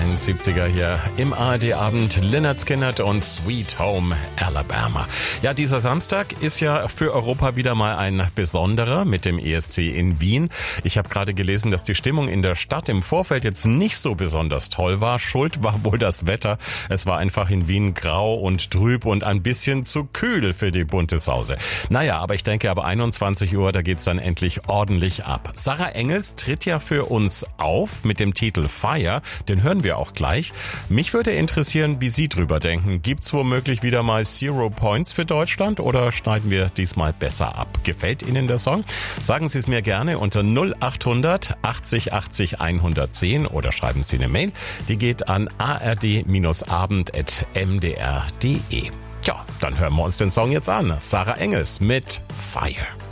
72er hier im ARD-Abend. Lynyrd Skynyrd und Sweet Home Alabama. Ja, dieser Samstag ist ja für Europa wieder mal ein besonderer mit dem ESC in Wien. Ich habe gerade gelesen, dass die Stimmung in der Stadt im Vorfeld jetzt nicht so besonders toll war. Schuld war wohl das Wetter. Es war einfach in Wien grau und trüb und ein bisschen zu kühl für die bunte Sause. Naja, aber ich denke, ab 21 Uhr, da geht's dann endlich ordentlich ab. Sarah Engels tritt ja für uns auf mit dem Titel Fire. Den hören wir auch gleich. Mich würde interessieren, wie Sie drüber denken. Gibt's womöglich wieder mal Zero Points für Deutschland oder schneiden wir diesmal besser ab? Gefällt Ihnen der Song? Sagen Sie es mir gerne unter 0800 80 80 110 oder schreiben Sie eine Mail. Die geht an ard-abend@mdr.de. Ja, dann hören wir uns den Song jetzt an. Sarah Engels mit Fire.